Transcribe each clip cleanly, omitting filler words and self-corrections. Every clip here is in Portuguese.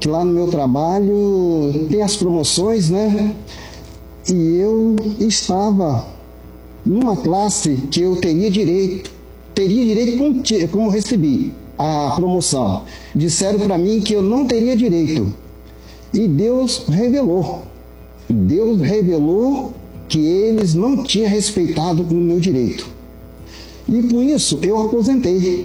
que lá no meu trabalho tem as promoções, né? E eu estava numa classe que eu teria direito como recebi a promoção. Disseram para mim que eu não teria direito. E Deus revelou que eles não tinham respeitado o meu direito. E com isso eu aposentei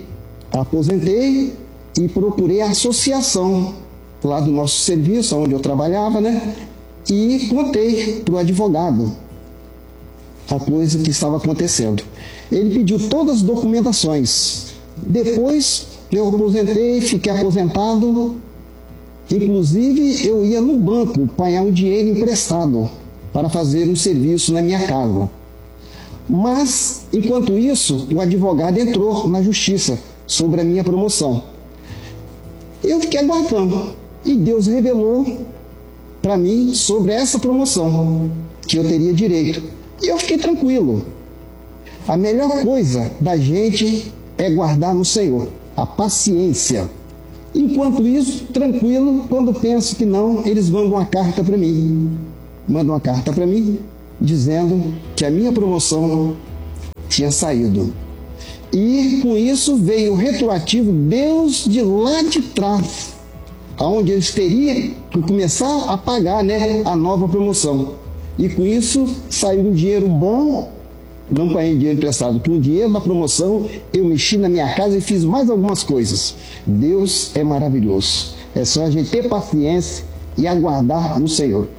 e procurei a associação lá do nosso serviço, onde eu trabalhava, né? E contei para o advogado a coisa que estava acontecendo. Ele pediu todas as documentações. Depois eu aposentei, fiquei aposentado. Inclusive eu ia no banco apanhar um dinheiro emprestado para fazer um serviço na minha casa. Mas, enquanto isso, o advogado entrou na justiça sobre a minha promoção. Eu fiquei aguardando e Deus revelou para mim sobre essa promoção, que eu teria direito. E eu fiquei tranquilo. A melhor coisa da gente é guardar no Senhor, a paciência. Enquanto isso, tranquilo, quando penso que não, eles mandam uma carta para mim. Dizendo que a minha promoção tinha saído. E com isso veio o retroativo Deus de lá de trás, onde eles teriam que começar a pagar, né, a nova promoção. E com isso saiu um dinheiro bom. Não paguei dinheiro emprestado. Com o dinheiro da promoção, eu mexi na minha casa e fiz mais algumas coisas. Deus é maravilhoso. É só a gente ter paciência e aguardar no Senhor.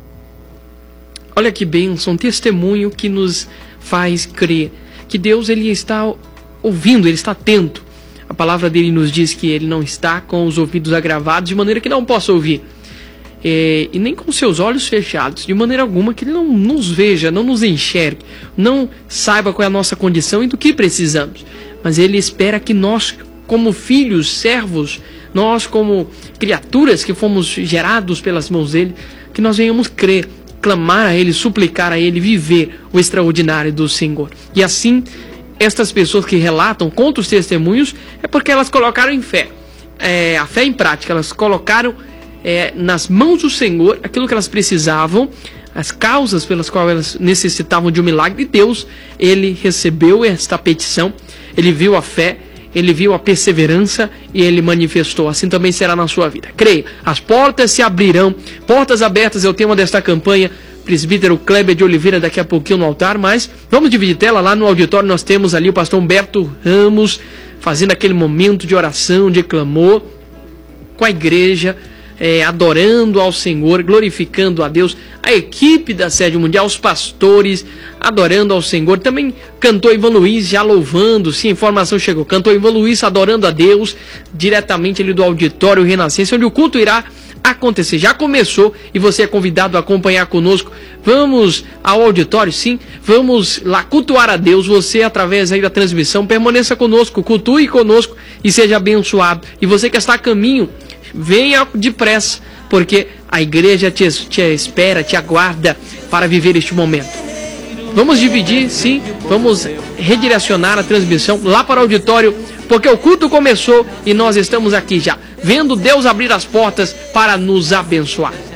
Olha que bênção, um testemunho que nos faz crer que Deus ele está ouvindo, ele está atento. A palavra dele nos diz que ele não está com os ouvidos agravados de maneira que não possa ouvir. E nem com seus olhos fechados, de maneira alguma que ele não nos veja, não nos enxergue, não saiba qual é a nossa condição e do que precisamos. Mas ele espera que nós, como filhos, servos, nós como criaturas que fomos gerados pelas mãos dele, que nós venhamos crer, clamar a ele, suplicar a ele, viver o extraordinário do Senhor. E assim, estas pessoas que relatam, contam os testemunhos, é porque elas colocaram em fé, a fé em prática, elas colocaram nas mãos do Senhor aquilo que elas precisavam, as causas pelas quais elas necessitavam de um milagre. E Deus, ele recebeu esta petição, ele viu a fé, ele viu a perseverança e ele manifestou. Assim também será na sua vida. Creia, as portas se abrirão. Portas abertas é o tema desta campanha. Presbítero Kleber de Oliveira daqui a pouquinho no altar, mas vamos dividir tela. Lá no auditório nós temos ali o pastor Humberto Ramos fazendo aquele momento de oração, de clamor com a igreja, adorando ao Senhor, glorificando a Deus, a equipe da Sede Mundial, os pastores, adorando ao Senhor. Também cantou Ivan Luiz, já louvando, sim, a informação chegou, cantou Ivan Luiz adorando a Deus, diretamente ali do auditório Renascença, onde o culto irá acontecer. Já começou e você é convidado a acompanhar conosco. Vamos ao auditório, sim, vamos lá cultuar a Deus. Você, através aí da transmissão, permaneça conosco, cultue conosco e seja abençoado. E você que está a caminho, venha depressa, porque a igreja te espera, te aguarda para viver este momento. Vamos dividir, sim, vamos redirecionar a transmissão lá para o auditório, porque o culto começou e nós estamos aqui já, vendo Deus abrir as portas para nos abençoar.